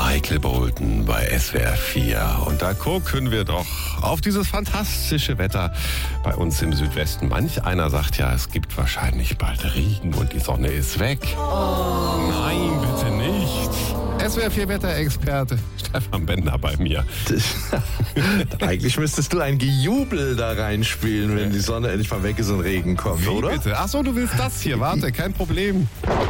Michael Bolton bei SWR 4. Und da gucken wir doch auf dieses fantastische Wetter bei uns im Südwesten. Manch einer sagt ja, es gibt wahrscheinlich bald Regen und die Sonne ist weg. Oh. Nein, bitte nicht. SWR 4 Wetterexperte Stefan Bender bei mir. Eigentlich müsstest du ein Gejubel da reinspielen, wenn die Sonne endlich mal weg ist und Regen kommt, oder? Bitte? Achso, du willst das hier. Warte, kein Problem.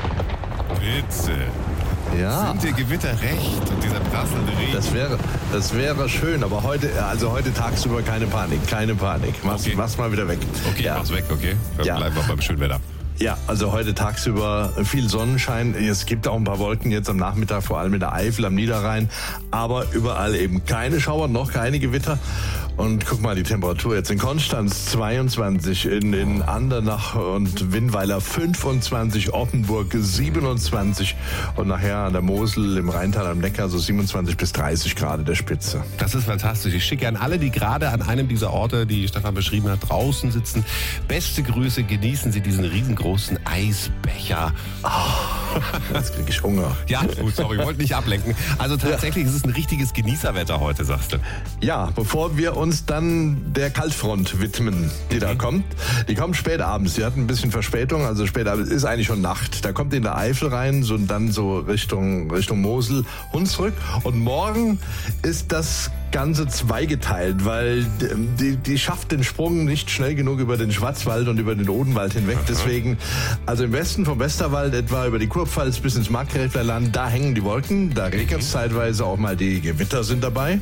Bitte. Ja. Sind dir Gewitter recht und dieser prasselnde Regen? Das wäre schön, aber heute tagsüber keine Panik. Mach's mal wieder weg. Okay, ja. Mach's weg, okay? Dann bleiben wir beim schönen Wetter. Ja, also heute tagsüber viel Sonnenschein. Es gibt auch ein paar Wolken jetzt am Nachmittag, vor allem in der Eifel, am Niederrhein. Aber überall eben keine Schauer, noch keine Gewitter. Und guck mal, die Temperatur jetzt in Konstanz 22, in Andernach und Winnweiler 25, Oppenburg 27 und nachher an der Mosel, im Rheintal am Neckar so 27 bis 30 Grad der Spitze. Das ist fantastisch. Ich schicke an alle, die gerade an einem dieser Orte, die Stefan beschrieben hat, draußen sitzen, beste Grüße. Genießen Sie diesen riesengroßen Eisbecher. Jetzt kriege ich Hunger. Ja, gut, sorry, ich wollte nicht ablenken. Also tatsächlich ist es ein richtiges Genießerwetter heute, sagst du. Ja, bevor wir uns dann der Kaltfront widmen, die da kommt. Die kommt spät abends. Die hat ein bisschen Verspätung, also spät abends ist eigentlich schon Nacht. Da kommt in der Eifel rein, so und dann so Richtung Mosel, Hunsrück. Und morgen ist das Ganze zweigeteilt, weil die schafft den Sprung nicht schnell genug über den Schwarzwald und über den Odenwald hinweg. Deswegen, also im Westen vom Westerwald, etwa über die Kurpfalz bis ins Markgräflerland, da hängen die Wolken, da regnet es zeitweise, auch mal die Gewitter sind dabei.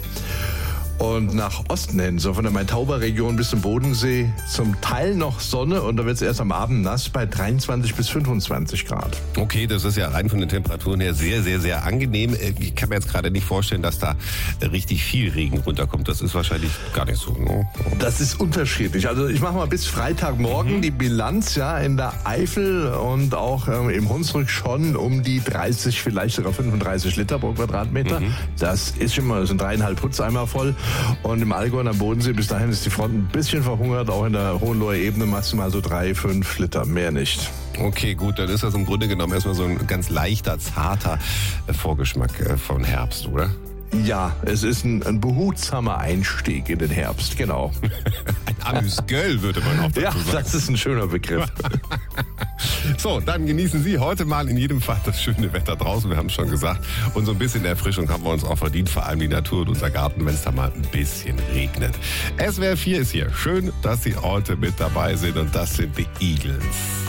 Und nach Osten hin, so von der Main-Tauber-Region bis zum Bodensee, zum Teil noch Sonne und da wird es erst am Abend nass bei 23 bis 25 Grad. Okay, das ist ja rein von den Temperaturen her sehr, sehr, sehr angenehm. Ich kann mir jetzt gerade nicht vorstellen, dass da richtig viel Regen runterkommt. Das ist wahrscheinlich gar nicht so. Ne? Das ist unterschiedlich. Also ich mache mal bis Freitagmorgen die Bilanz, ja, in der Eifel und auch im Hunsrück schon um die 30, vielleicht sogar 35 Liter pro Quadratmeter. Das ist schon mal, das sind 3,5 Putzeimer voll. Und im Allgäu und am Bodensee, bis dahin ist die Front ein bisschen verhungert, auch in der Hohenloher Ebene maximal so 3-5 Liter, mehr nicht. Okay, gut, dann ist das im Grunde genommen erstmal so ein ganz leichter, zarter Vorgeschmack von Herbst, oder? Ja, es ist ein behutsamer Einstieg in den Herbst, genau. Ein Amüsgöl, würde man auch dazu sagen. Ja, das ist ein schöner Begriff. So, dann genießen Sie heute mal in jedem Fall das schöne Wetter draußen, wir haben es schon gesagt. Und so ein bisschen Erfrischung haben wir uns auch verdient, vor allem die Natur und unser Garten, wenn es da mal ein bisschen regnet. SWR 4 ist hier. Schön, dass Sie heute mit dabei sind und das sind die Eagles.